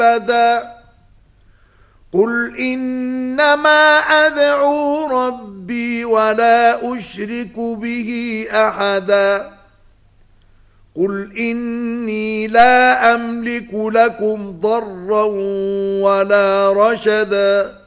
أبدا قل إنما أدعو ربي ولا أشرك به أحدا قل إني لا أملك لكم ضرا ولا رشدا